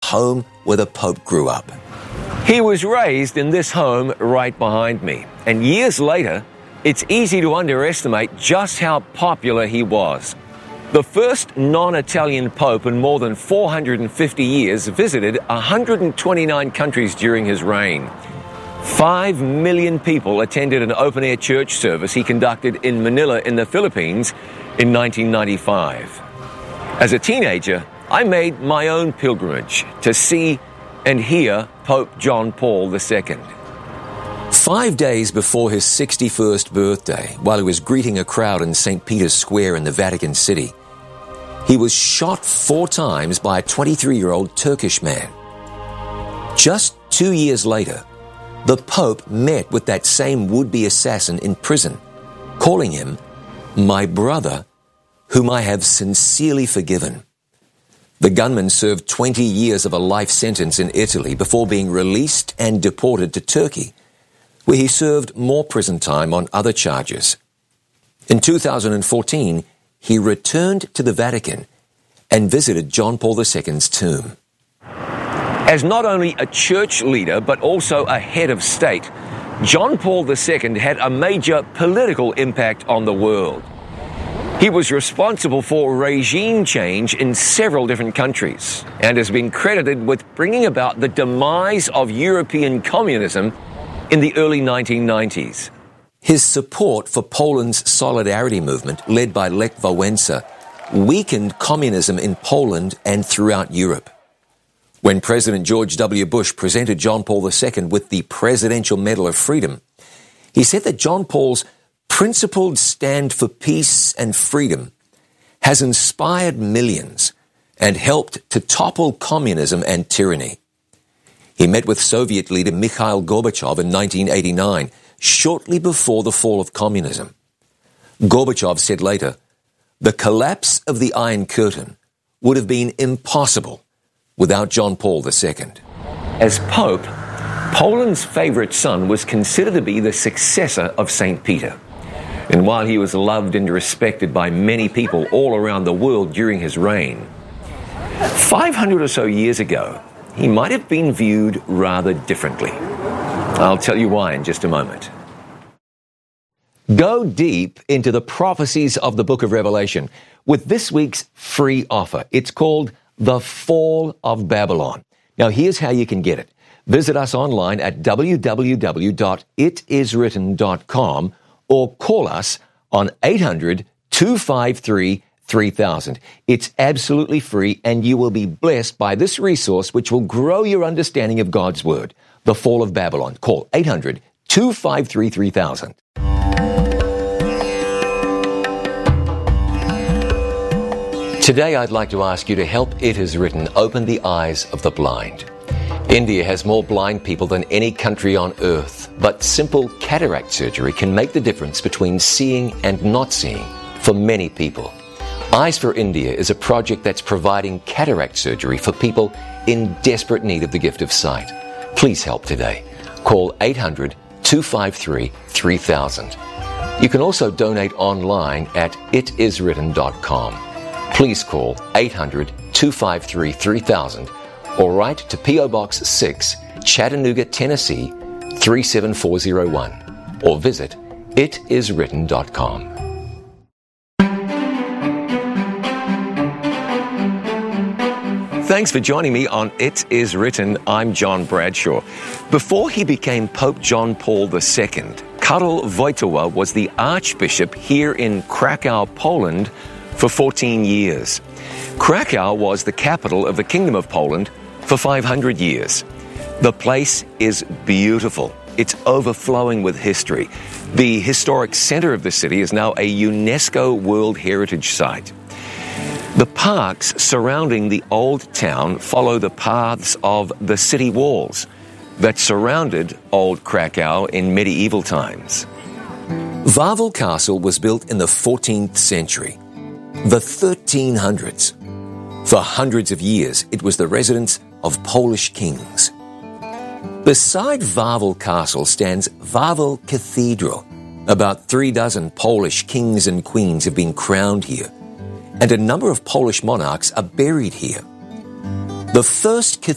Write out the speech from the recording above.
home where the Pope grew up. He was raised in this home right behind me, and years later, it's easy to underestimate just how popular he was. The first non-Italian Pope in more than 450 years visited 129 countries during his reign. 5 million people attended an open-air church service he conducted in Manila in the Philippines in 1995. As a teenager, I made my own pilgrimage to see and hear Pope John Paul II. 5 days before his 61st birthday, while he was greeting a crowd in St. Peter's Square in the Vatican City, he was shot 4 times by a 23-year-old Turkish man. Just 2 years later, the Pope met with that same would-be assassin in prison, calling him my brother, whom I have sincerely forgiven. The gunman served 20 years of a life sentence in Italy before being released and deported to Turkey, where he served more prison time on other charges. In 2014, he returned to the Vatican and visited John Paul II's tomb. As not only a church leader, but also a head of state, John Paul II had a major political impact on the world. He was responsible for regime change in several different countries and has been credited with bringing about the demise of European communism in the early 1990s. His support for Poland's solidarity movement, led by Lech Wałęsa, weakened communism in Poland and throughout Europe. When President George W. Bush presented John Paul II with the Presidential Medal of Freedom, he said that John Paul's principled stand for peace and freedom has inspired millions and helped to topple communism and tyranny. He met with Soviet leader Mikhail Gorbachev in 1989, shortly before the fall of communism. Gorbachev said later, "The collapse of the Iron Curtain would have been impossible without John Paul II." As Pope, Poland's favorite son was considered to be the successor of St. Peter. And while he was loved and respected by many people all around the world during his reign, 500 or so years ago, he might have been viewed rather differently. I'll tell you why in just a moment. Go deep into the prophecies of the book of Revelation with this week's free offer. It's called The Fall of Babylon. Now, here's how you can get it. Visit us online at www.itiswritten.com or call us on 800-253-3000. It's absolutely free, and you will be blessed by this resource, which will grow your understanding of God's Word. The Fall of Babylon. Call 800-253-3000. Today I'd like to ask you to help It Is Written open the eyes of the blind. India has more blind people than any country on earth, but simple cataract surgery can make the difference between seeing and not seeing for many people. Eyes for India is a project that's providing cataract surgery for people in desperate need of the gift of sight. Please help today. Call 800-253-3000. You can also donate online at itiswritten.com. Please call 800-253-3000 or write to P.O. Box 6, Chattanooga, Tennessee, 37401, or visit itiswritten.com. Thanks for joining me on It Is Written. I'm John Bradshaw. Before he became Pope John Paul II, Karol Wojtyła was the Archbishop here in Krakow, Poland, for 14 years. Krakow was the capital of the Kingdom of Poland for 500 years. The place is beautiful. It's overflowing with history. The historic center of the city is now a UNESCO World Heritage Site. The parks surrounding the old town follow the paths of the city walls that surrounded old Krakow in medieval times. Wawel Castle was built in the 14th century, the 1300s. For hundreds of years, it was the residence of Polish kings. Beside Wawel Castle stands Wawel Cathedral. About 36 Polish kings and queens have been crowned here, and a number of Polish monarchs are buried here. The first cathedral